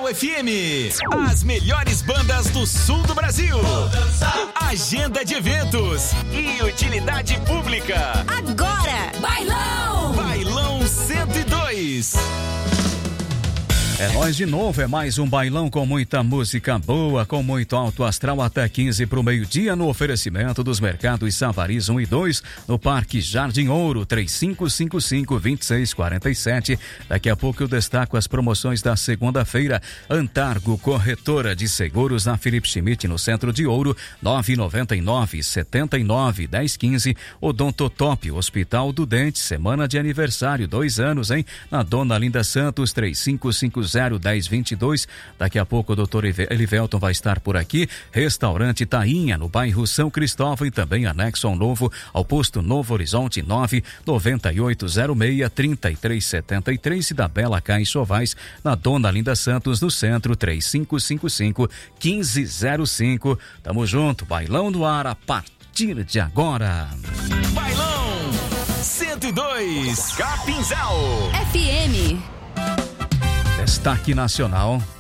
FM. As melhores bandas do sul do Brasil. Agenda de eventos e utilidade pública. Agora, Bailão! Bailão 102. É nós de novo, é mais um bailão com muita música boa, com muito alto astral até 15 pro meio-dia no oferecimento dos mercados Savariz 1 e 2, no Parque Jardim Ouro, 3555-2647. Daqui a pouco eu destaco as promoções da segunda-feira. Antargo, corretora de seguros na Felipe Schmidt, no centro de Ouro, 999-79-1015. Odontotop, Hospital do Dente, semana de aniversário, 2 anos, hein? Na Dona Linda Santos, 3550-1022. Daqui a pouco o doutor Elivelton vai estar por aqui. Restaurante Tainha, no bairro São Cristóvão, e também anexo ao novo, ao posto Novo Horizonte, 99806-3373, e da Bela Caixa Ovais, na Dona Linda Santos, no centro, 3555-1505. Tamo junto, bailão no ar a partir de agora. Bailão 102, Capinzal FM. Destaque nacional.